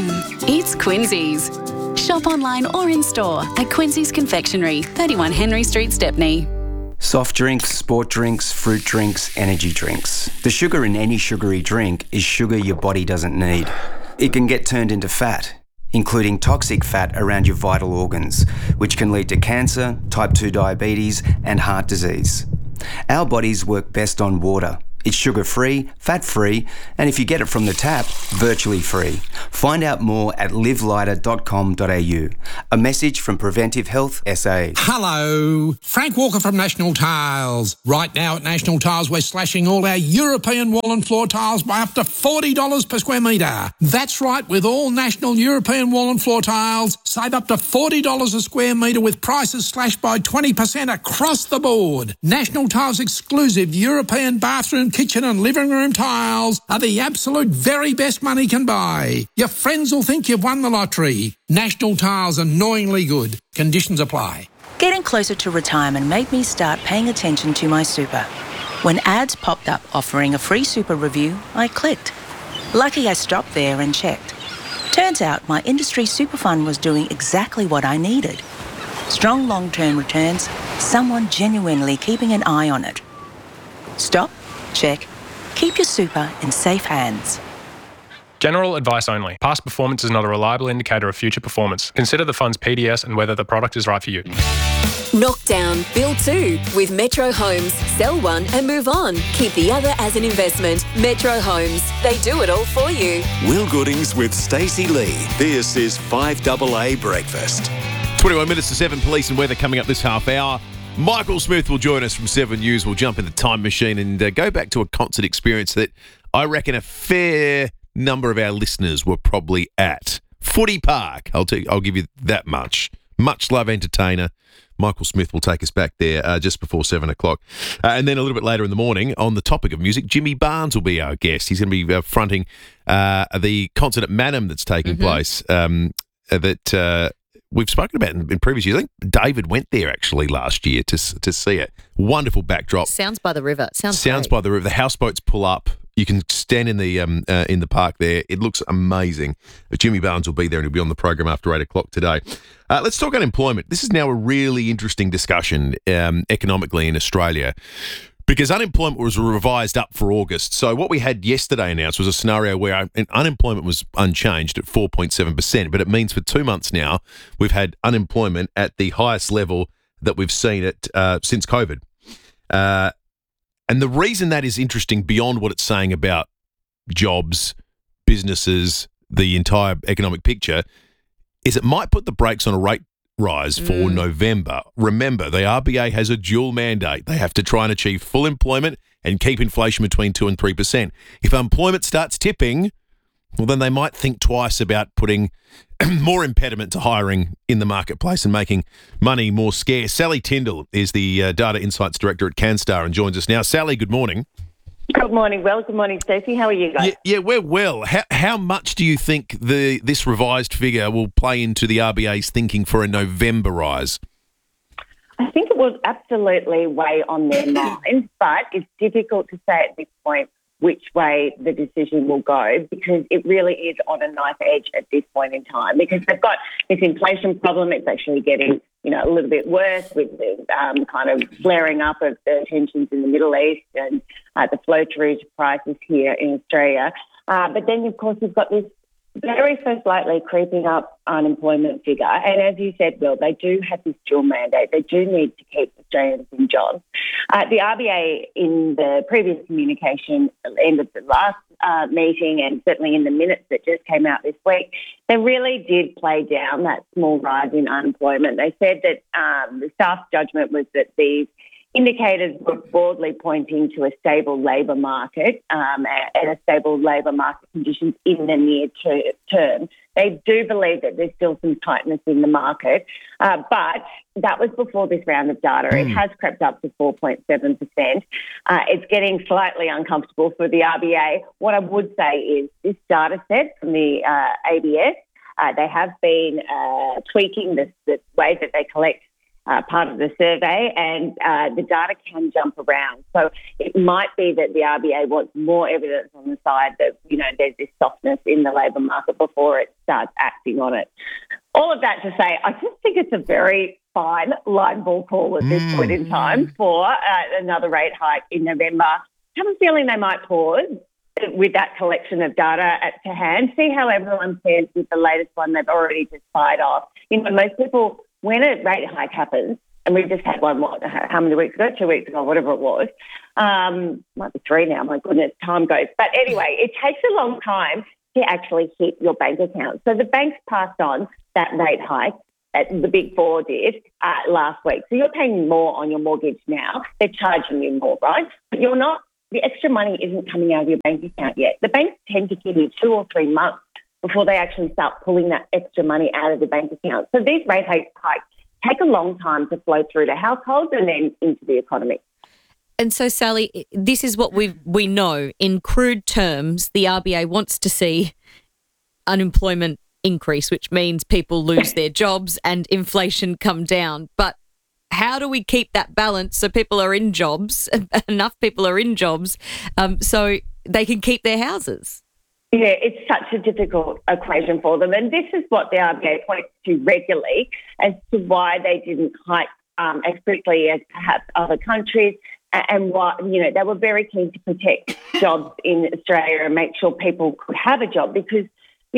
it's Quincy's. Shop online or in store at Quincy's Confectionery, 31 Henry Street, Stepney. Soft drinks, sport drinks, fruit drinks, energy drinks. The sugar in any sugary drink is sugar your body doesn't need. It can get turned into fat, including toxic fat around your vital organs, which can lead to cancer, type 2 diabetes, and heart disease. Our bodies work best on water. It's sugar-free, fat-free, and if you get it from the tap, virtually free. Find out more at livelighter.com.au. A message from Preventive Health SA. Hello, Frank Walker from National Tiles. Right now at National Tiles, we're slashing all our European wall and floor tiles by up to $40 per square metre. That's right, with all National European wall and floor tiles, save up to $40 a square metre with prices slashed by 20% across the board. National Tiles exclusive European bathroom, kitchen and living room tiles are the absolute very best money can buy. Your friends will think you've won the lottery. National Tiles, annoyingly good. Conditions apply. Getting closer to retirement made me start paying attention to my super. When ads popped up offering a free super review, I clicked. Lucky I stopped there and checked. Turns out my industry super fund was doing exactly what I needed. Strong long-term returns, someone genuinely keeping an eye on it. Stop. Check. Keep your super in safe hands. General advice only. Past performance is not a reliable indicator of future performance. Consider the fund's PDS and whether the product is right for you. Knock down, build two with Metro Homes. Sell one and move on. Keep the other as an investment. Metro Homes. They do it all for you. Will Goodings with Stacey Lee. This is 5AA Breakfast. 21 minutes to 7, police and weather coming up this half hour. Michael Smith will join us from 7 News. We'll jump in the time machine and go back to a concert experience that I reckon a fair number of our listeners were probably at. Footy Park. I'll give you that much. Much love entertainer. Michael Smith will take us back there just before 7 o'clock. And then a little bit later in the morning, on the topic of music, Jimmy Barnes will be our guest. He's going to be fronting the concert at Mannum that's taking place we've spoken about in previous years. I think David went there actually last year to see it. Wonderful backdrop. Sounds by the river. Sounds great. By the river. The houseboats pull up. You can stand in the park there. It looks amazing. Jimmy Barnes will be there and he'll be on the program after 8 o'clock today. Let's talk unemployment. This is now a really interesting discussion economically in Australia Because unemployment was revised up for August. So what we had yesterday announced was a scenario where unemployment was unchanged at 4.7%, but it means for 2 months now we've had unemployment at the highest level that we've seen it since COVID. And the reason that is interesting beyond what it's saying about jobs, businesses, the entire economic picture, is it might put the brakes on a rate rise for November. Remember, the RBA has a dual mandate. They have to try and achieve full employment and keep inflation between 2 and 3%. If unemployment starts tipping, well, then they might think twice about putting more impediment to hiring in the marketplace and making money more scarce. Sally Tyndall is the Data Insights Director at CanStar and joins us now. Sally, good morning. Good morning, Will. Good morning, Stacey. How are you guys? Yeah, we're well. How much do you think this revised figure will play into the RBA's thinking for a November rise? I think it will absolutely weigh on their mind, but it's difficult to say at this point which way the decision will go because it really is on a knife edge at this point in time because they've got this inflation problem. It's actually getting, a little bit worse with the kind of flaring up of the tensions in the Middle East and the flow-through to prices here in Australia. But then, of course, we've got this very so slightly creeping up unemployment figure. And as you said, Will, they do have this dual mandate. They do need to keep Australians in jobs. The RBA, in the previous communication, end of the last meeting and certainly in the minutes that just came out this week, they really did play down that small rise in unemployment. They said that the staff's judgment was that these indicators were broadly pointing to a stable labour market and a stable labour market conditions in the near term. They do believe that there's still some tightness in the market, but that was before this round of data. It has crept up to 4.7%. It's getting slightly uncomfortable for the RBA. What I would say is this data set from the ABS, they have been tweaking the way that they collect part of the survey, and the data can jump around. So it might be that the RBA wants more evidence on the side that, there's this softness in the labour market before it starts acting on it. All of that to say, I just think it's a very fine line ball call at this point in time for another rate hike in November. I have a feeling they might pause with that collection of data to hand, see how everyone fares with the latest one they've already just fired off. Most people, when a rate hike happens, and we've just had one, how many weeks ago? 2 weeks ago, whatever it was. Might be 3 now, my goodness, time goes. But anyway, it takes a long time to actually hit your bank account. So the banks passed on that rate hike, the Big Four did, last week. So you're paying more on your mortgage now. They're charging you more, right? But you're not, the extra money isn't coming out of your bank account yet. The banks tend to give you 2 or 3 months before they actually start pulling that extra money out of the bank account. So these rate hikes take a long time to flow through to households and then into the economy. And so, Sally, this is what we know. In crude terms, the RBA wants to see unemployment increase, which means people lose their jobs and inflation come down. But how do we keep that balance so people are in jobs, enough people are in jobs, so they can keep their houses? Yeah, it's such a difficult equation for them. And this is what the RBA points to regularly as to why they didn't hike as quickly as perhaps other countries and why, they were very keen to protect jobs in Australia and make sure people could have a job because,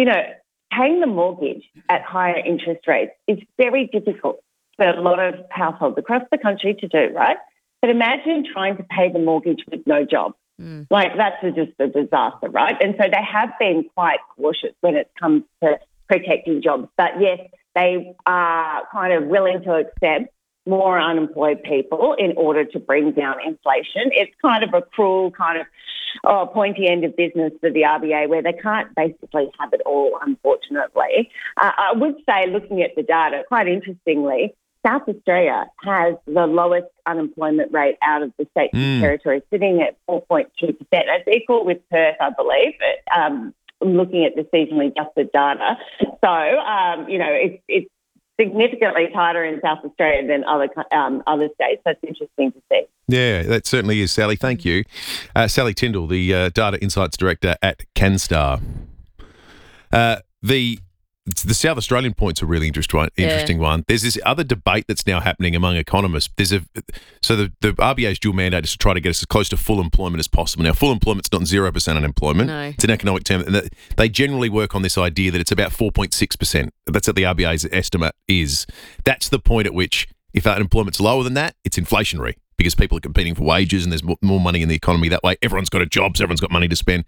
paying the mortgage at higher interest rates is very difficult for a lot of households across the country to do, right? But imagine trying to pay the mortgage with no job. That's just a disaster, right? And so they have been quite cautious when it comes to protecting jobs. But yes, they are kind of willing to accept more unemployed people in order to bring down inflation. It's kind of a cruel pointy end of business for the RBA where they can't basically have it all, unfortunately. I would say, looking at the data, quite interestingly, South Australia has the lowest unemployment rate out of the states and territories, sitting at 4.2%. That's equal with Perth, I believe, looking at the seasonally adjusted data. So, it's significantly tighter in South Australia than other states. So it's interesting to see. Yeah, that certainly is, Sally. Thank you. Sally Tyndall, the Data Insights Director at CanStar. The the South Australian point's a really interesting one. There's this other debate that's now happening among economists. The RBA's dual mandate is to try to get us as close to full employment as possible. Now, full employment's not 0% unemployment. No. It's an economic term. And they generally work on this idea that it's about 4.6%. That's what the RBA's estimate is. That's the point at which, if unemployment's lower than that, it's inflationary because people are competing for wages and there's more money in the economy that way. Everyone's got a job, so everyone's got money to spend.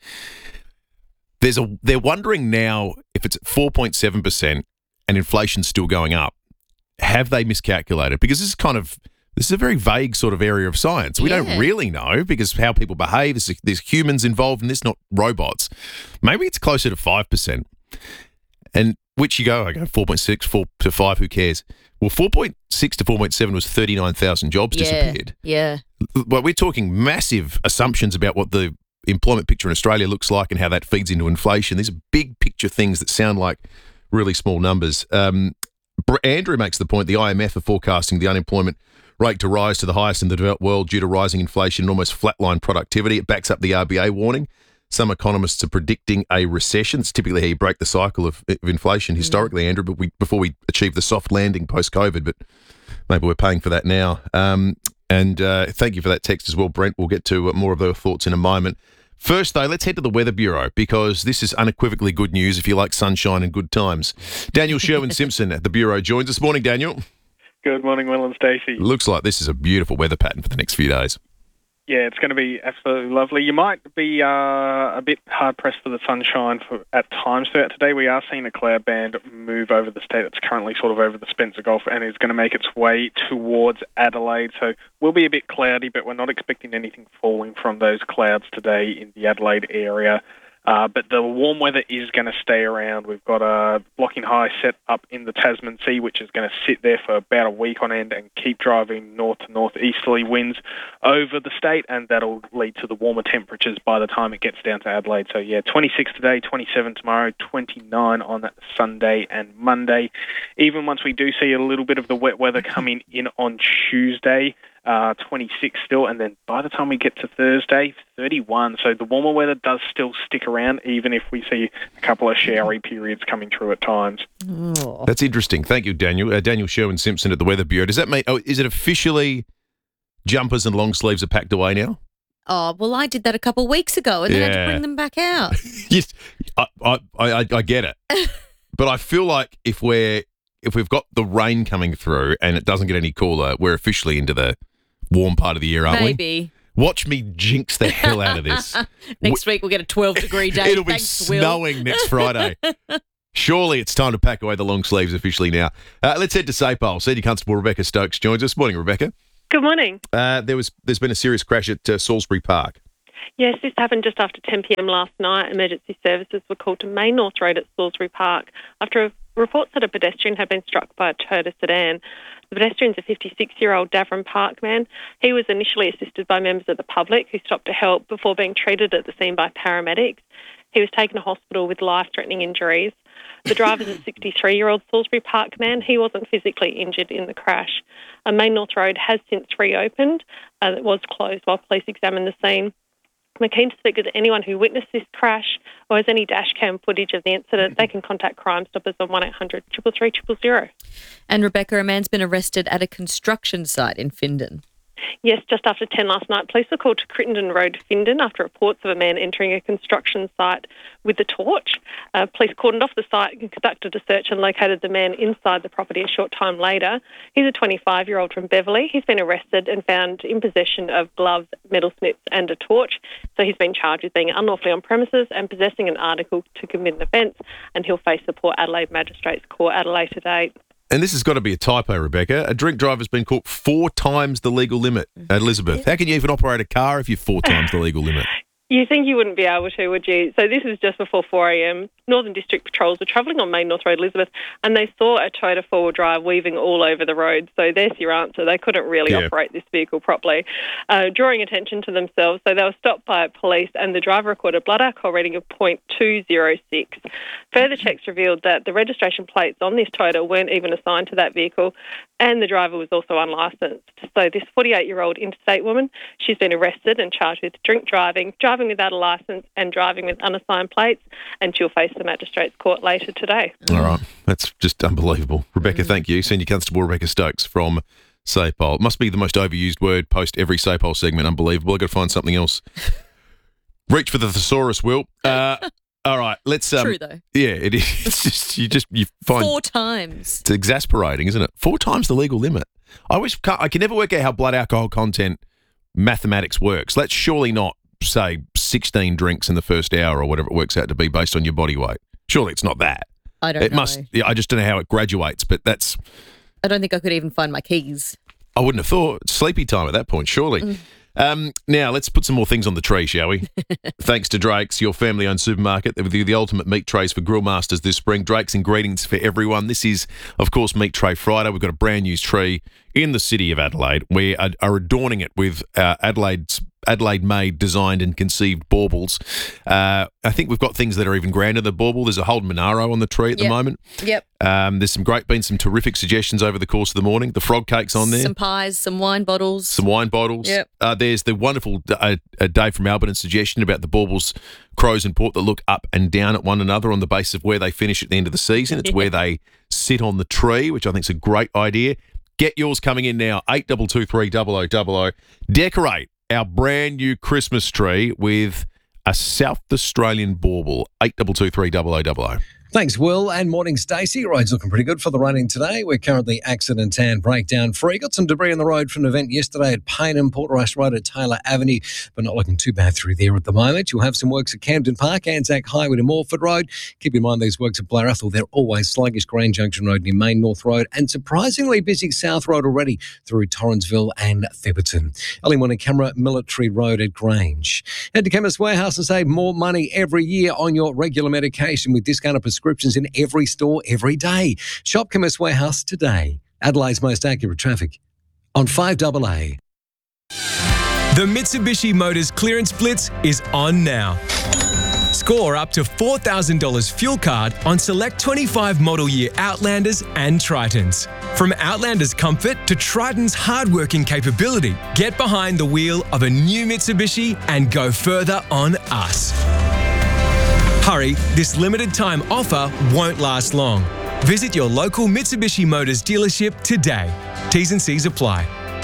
They're wondering now if it's at 4.7% and inflation's still going up, have they miscalculated? Because this is a very vague sort of area of science. We don't really know because how people behave. There's humans involved in this, not robots. Maybe it's closer to 5%. And which you go, 4.6, 4 to 5, who cares? Well, 4.6 to 4.7 was 39,000 jobs disappeared. Yeah. Well, we're talking massive assumptions about what the employment picture in Australia looks like and how that feeds into inflation. These are big picture things that sound like really small numbers. Andrew makes the point the IMF are forecasting the unemployment rate to rise to the highest in the developed world due to rising inflation and almost flatline productivity. It backs up the RBA warning. Some economists are predicting a recession. It's typically how you break the cycle of inflation historically, Andrew, but before we achieve the soft landing post-COVID, but maybe we're paying for that now. And thank you for that text as well, Brent. We'll get to more of those thoughts in a moment. First, though, let's head to the Weather Bureau because this is unequivocally good news if you like sunshine and good times. Daniel Sherwin-Simpson at the Bureau joins us. Morning, Daniel. Good morning, Will and Stacey. Looks like this is a beautiful weather pattern for the next few days. Yeah, it's going to be absolutely lovely. You might be a bit hard-pressed for the sunshine at times throughout today. We are seeing a cloud band move over the state that's currently sort of over the Spencer Gulf and is going to make its way towards Adelaide. So we'll be a bit cloudy, but we're not expecting anything falling from those clouds today in the Adelaide area. But the warm weather is going to stay around. We've got a blocking high set up in the Tasman Sea, which is going to sit there for about a week on end and keep driving north to northeasterly winds over the state, and that'll lead to the warmer temperatures by the time it gets down to Adelaide. So, 26 today, 27 tomorrow, 29 on Sunday and Monday. Even once we do see a little bit of the wet weather coming in on Tuesday, 26 still, and then by the time we get to Thursday, 31. So the warmer weather does still stick around, even if we see a couple of showery periods coming through at times. Oh. That's interesting. Thank you, Daniel. Daniel Sherwin-Simpson at the Weather Bureau. Does that mean, is it officially jumpers and long sleeves are packed away now? Oh, well, I did that a couple of weeks ago and then had to bring them back out. Yes, I get it. But I feel like if we've got the rain coming through and it doesn't get any cooler, we're officially into the warm part of the year, aren't we? Maybe. Watch me jinx the hell out of this. Next week we'll get a 12-degree day. It'll be snowing next Friday. Surely it's time to pack away the long sleeves officially now. Let's head to Sapole. Senior Constable Rebecca Stokes joins us. Morning, Rebecca. Good morning. There's been a serious crash at Salisbury Park. Yes, this happened just after 10 p.m. last night. Emergency services were called to Main North Road at Salisbury Park after reports that a pedestrian had been struck by a Toyota sedan. The pedestrian's a 56-year-old Davern Park man. He was initially assisted by members of the public who stopped to help before being treated at the scene by paramedics. He was taken to hospital with life-threatening injuries. The driver's a 63-year-old Salisbury Park man. He wasn't physically injured in the crash. Main North Road has since reopened. It was closed while police examined the scene. We're keen to speak with anyone who witnessed this crash or has any dash cam footage of the incident. They can contact Crime Stoppers on 1800 333 000. And Rebecca, a man's been arrested at a construction site in Findon. Yes, just after 10 last night, police were called to Crittenden Road, Findon, after reports of a man entering a construction site with a torch. Police cordoned off the site and conducted a search and located the man inside the property a short time later. He's a 25-year-old from Beverley. He's been arrested and found in possession of gloves, metal snips and a torch. So he's been charged with being unlawfully on premises and possessing an article to commit an offence, and he'll face the Port Adelaide Magistrates Court at a later date. And this has got to be a typo, Rebecca. A drink driver's been caught 4 times the legal limit at Elizabeth. How can you even operate a car if you're 4 times the legal limit? You think you wouldn't be able to, would you? So this is just before 4 a.m. Northern District Patrols were travelling on Main North Road, Elizabeth, and they saw a Toyota four-wheel drive weaving all over the road. So there's your answer. They couldn't really operate this vehicle properly, drawing attention to themselves. So they were stopped by police, and the driver recorded a blood alcohol reading of 0.206. Further checks revealed that the registration plates on this Toyota weren't even assigned to that vehicle. and the driver was also unlicensed. So this 48-year-old interstate woman, she's been arrested and charged with drink driving, driving without a licence and driving with unassigned plates, and she'll face the Magistrates Court later today. All right. That's just unbelievable. Rebecca, thank you. Senior Constable Rebecca Stokes from SAPOL. It must be the most overused word post every SAPOL segment. Unbelievable. I've got to find something else. Reach for the thesaurus, Will. All right, let's. True though. Yeah, it is. It's just you find 4 times. It's exasperating, isn't it? 4 times the legal limit. I can never work out how blood alcohol content mathematics works. Let's surely not say 16 drinks in the first hour or whatever it works out to be based on your body weight. Surely it's not that. I don't know. It must. Yeah, I just don't know how it graduates, but that's. I don't think I could even find my keys. I wouldn't have thought. It's sleepy time at that point, surely. Now, let's put some more things on the tree, shall we? Thanks to Drake's, your family-owned supermarket, with the ultimate meat trays for grill masters this spring. Drake's ingredients for everyone. This is, of course, Meat Tray Friday. We've got a brand new tree in the city of Adelaide. We are adorning it with Adelaide-made, designed and conceived baubles. I think we've got things that are even grander than bauble. There's a Holden Monaro on the tree at the moment. Yep. There's been some terrific suggestions over the course of the morning. The frog cake's on there. Some pies, some wine bottles. Yep. There's the wonderful Dave from Alberton suggestion about the baubles, crows and port that look up and down at one another on the basis of where they finish at the end of the season. It's where they sit on the tree, which I think is a great idea. Get yours coming in now, 8223 0000. Decorate our brand new Christmas tree with a South Australian bauble, 8223 0000. Thanks, Will, and morning, Stacey. Road's looking pretty good for the running today. We're currently accident and breakdown free. Got some debris on the road from an event yesterday at Payneham, Portrush Road at Taylor Avenue, but not looking too bad through there at the moment. You'll have some works at Camden Park, Anzac Highway to Morford Road. Keep in mind these works at Blair Athol, they're always sluggish. Green Junction Road near Main North Road, and surprisingly busy South Road already through Torrensville and Theberton. Early morning camera, Military Road at Grange. Head to Chemist Warehouse and save more money every year on your regular medication with discounted prescriptions in every store every day. Shop Chemist Warehouse today. Adelaide's most accurate traffic on 5AA. The Mitsubishi Motors Clearance Blitz is on now. Score up to $4,000 fuel card on select 25 model year Outlanders and Tritons. From Outlander's comfort to Triton's hard-working capability, get behind the wheel of a new Mitsubishi and go further on us. Hurry, this limited time offer won't last long. Visit your local Mitsubishi Motors dealership today. T's and C's apply.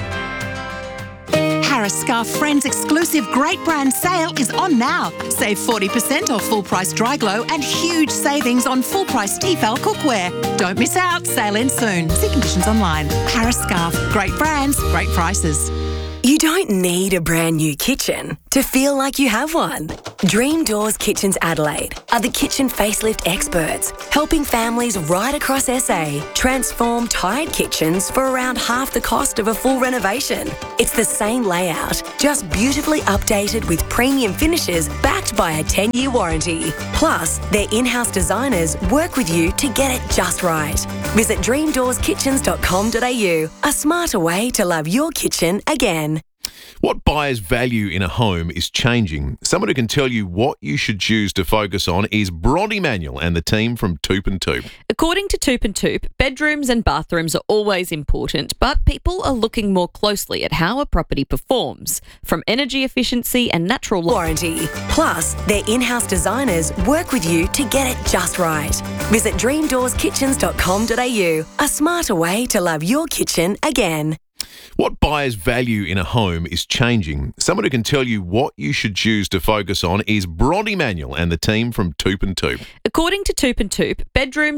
Harris Scarf Friends exclusive great brand sale is on now. Save 40% off full price dry glow and huge savings on full price Tefal cookware. Don't miss out, sale ends soon. See conditions online. Harris Scarf, great brands, great prices. You don't need a brand new kitchen to feel like you have one. Dream Doors Kitchens Adelaide are the kitchen facelift experts, helping families right across SA transform tired kitchens for around half the cost of a full renovation. It's the same layout, just beautifully updated with premium finishes backed by a 10-year warranty. Plus, their in-house designers work with you to get it just right. Visit dreamdoorskitchens.com.au, a smarter way to love your kitchen again. What buyers value in a home is changing. Someone who can tell you what you should choose to focus on is Bronte Manuel and the team from Toop and Toop. According to Toop and Toop, bedrooms and bathrooms are always important, but people are looking more closely at how a property performs, from energy efficiency and natural warranty. Plus, their in-house designers work with you to get it just right. Visit dreamdoorskitchens.com.au, a smarter way to love your kitchen again. What buyers value in a home is changing. Someone who can tell you what you should choose to focus on is Bronte Manuel and the team from Toop and Toop. According to Toop and Toop, bedrooms